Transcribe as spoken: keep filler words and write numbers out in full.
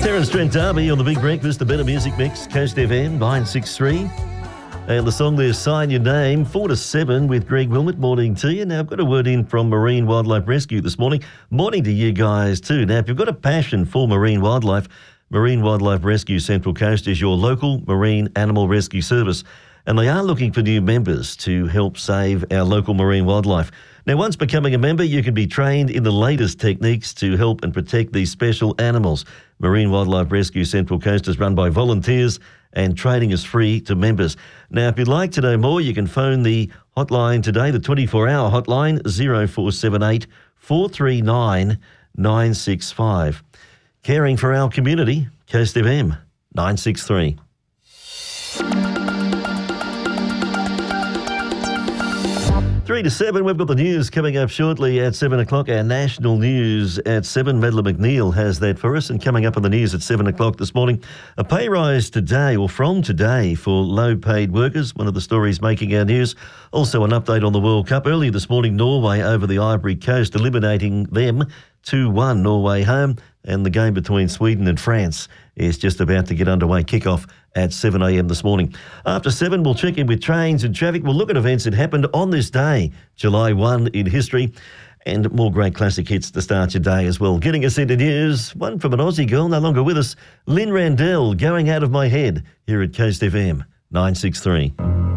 Terence Trent D'Arby on the Big Breakfast, the Better Music Mix, Coast F M nine six three. And the song there, Sign Your Name, four to seven with Greg Wilmot. Morning to you. Now, I've got a word in from Marine Wildlife Rescue this morning. Morning to you guys too. Now, if you've got a passion for marine wildlife, Marine Wildlife Rescue Central Coast is your local marine animal rescue service. And they are looking for new members to help save our local marine wildlife. Now, once becoming a member, you can be trained in the latest techniques to help and protect these special animals. Marine Wildlife Rescue Central Coast is run by volunteers and training is free to members. Now, if you'd like to know more, you can phone the hotline today, the twenty-four hour hotline, oh four seven eight, four three nine, nine six five. Caring for our community, Coast F M nine six three. Three to seven, we've got the news coming up shortly at seven o'clock. Our national news at seven. Madeline McNeil has that for us. And coming up on the news at seven o'clock this morning, a pay rise today or from today for low-paid workers, one of the stories making our news. Also an update on the World Cup. Earlier this morning, Norway over the Ivory Coast, eliminating them two one, Norway home. And the game between Sweden and France is just about to get underway. Kick-off at seven a m this morning. After seven, we'll check in with trains and traffic. We'll look at events that happened on this day, July first in history, and more great classic hits to start your day as well. Getting us into news, one from an Aussie girl, no longer with us, Lynn Randell, Going Out of My Head, here at Coast F M nine six three.